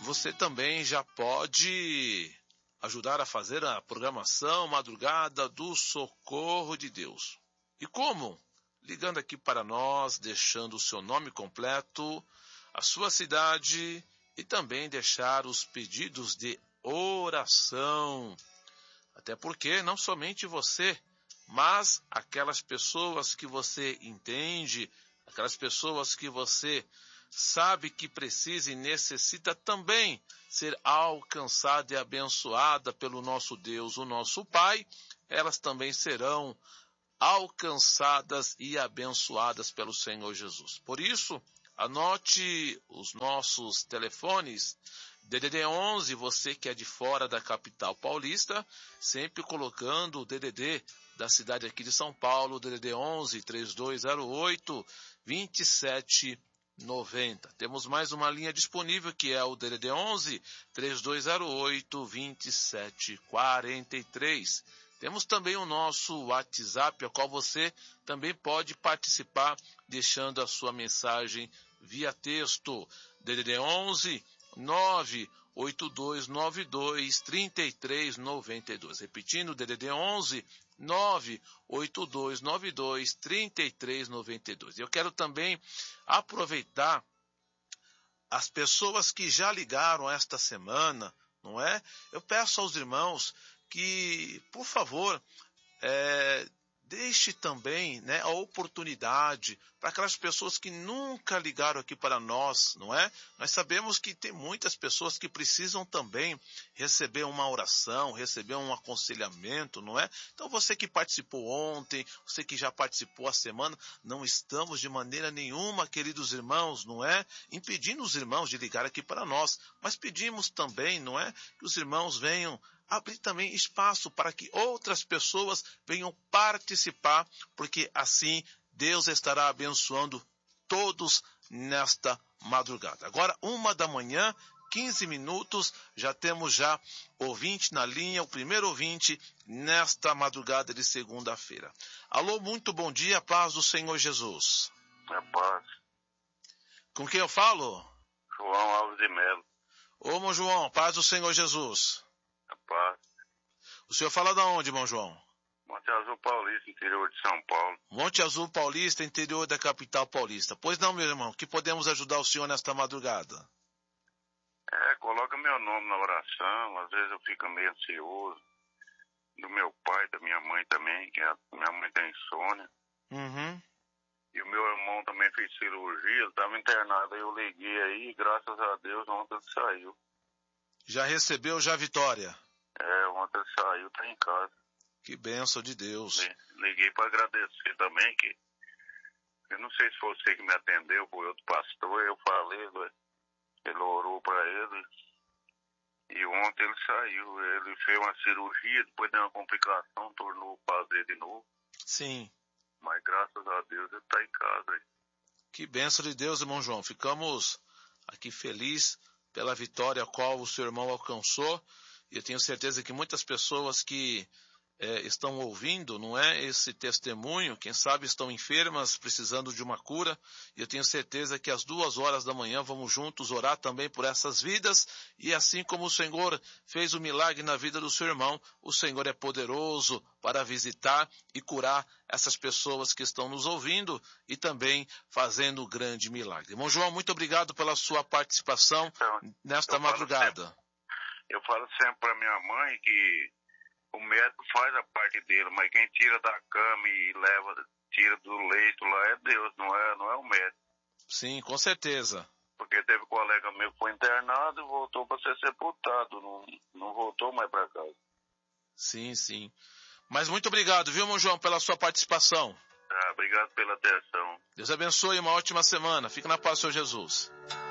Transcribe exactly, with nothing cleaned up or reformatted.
você também já pode ajudar a fazer a programação Madrugada do Socorro de Deus. E como? Ligando aqui para nós, deixando o seu nome completo, a sua cidade e também deixar os pedidos de oração. Até porque não somente você, mas aquelas pessoas que você entende, aquelas pessoas que você sabe que precisa e necessita também ser alcançada e abençoada pelo nosso Deus, o nosso Pai, elas também serão alcançadas e abençoadas pelo Senhor Jesus. Por isso, anote os nossos telefones, D D D onze, você que é de fora da capital paulista, sempre colocando o D D D da cidade aqui de São Paulo, D D D onze, três dois zero oito, dois sete nove zero. Temos mais uma linha disponível que é o D D D onze, três dois zero oito, dois sete quatro três. Temos também o nosso WhatsApp, ao qual você também pode participar, deixando a sua mensagem via texto. D D D onze, nove oito dois nove dois, três três nove dois. Repetindo, D D D onze, nove oito dois nove dois, três três nove dois. Eu quero também aproveitar as pessoas que já ligaram esta semana, não é? Eu peço aos irmãos que, por favor, é, deixe também, né, a oportunidade para aquelas pessoas que nunca ligaram aqui para nós, não é? Nós sabemos que tem muitas pessoas que precisam também receber uma oração, receber um aconselhamento, não é? Então você que participou ontem, você que já participou a semana, não estamos de maneira nenhuma, queridos irmãos, não é? Impedindo os irmãos de ligar aqui para nós, mas pedimos também, não é? Que os irmãos venham abrir também espaço para que outras pessoas venham participar, porque assim Deus estará abençoando todos nesta madrugada. Agora, uma da manhã, quinze minutos, já temos já ouvinte na linha, o primeiro ouvinte nesta madrugada de segunda-feira. Alô, muito bom dia, paz do Senhor Jesus. É paz. Com quem eu falo? João Alves de Melo. Ô, irmão João, paz do Senhor Jesus. É paz. O senhor fala de onde, irmão João? Monte Azul Paulista, interior de São Paulo. Monte Azul Paulista, interior da capital paulista. Pois não, meu irmão, que podemos ajudar o senhor nesta madrugada? É, coloca meu nome na oração, às vezes eu fico meio ansioso. Do meu pai, da minha mãe também, que a minha mãe tem insônia. Uhum. E o meu irmão também fez cirurgia, ele estava internado, aí eu liguei aí, e graças a Deus ontem ele saiu. Já recebeu já a vitória? É, ontem ele saiu, tá em casa. Que bênção de Deus. Liguei para agradecer também, que eu não sei se foi você que me atendeu, foi outro pastor, eu falei, ele orou para ele, e ontem ele saiu, ele fez uma cirurgia, depois deu uma complicação, tornou fazer de novo. Sim. Mas graças a Deus ele está em casa. Que bênção de Deus, irmão João. Ficamos aqui felizes pela vitória a qual o seu irmão alcançou, e eu tenho certeza que muitas pessoas que É, estão ouvindo, não é, esse testemunho, quem sabe estão enfermas, precisando de uma cura, e eu tenho certeza que às duas horas da manhã vamos juntos orar também por essas vidas, e assim como o Senhor fez o milagre na vida do seu irmão, o Senhor é poderoso para visitar e curar essas pessoas que estão nos ouvindo e também fazendo o grande milagre. Irmão João, muito obrigado pela sua participação então, nesta eu madrugada. Falo sempre, eu falo sempre para minha mãe que o médico faz a parte dele, mas quem tira da cama e leva, tira do leito lá é Deus, não é, não é o médico. Sim, com certeza. Porque teve um colega meu que foi internado e voltou para ser sepultado, não, não voltou mais para casa. Sim, sim. Mas muito obrigado, viu, irmão João, pela sua participação. Ah, obrigado pela atenção. Deus abençoe, uma ótima semana. Fica na paz do Senhor Jesus.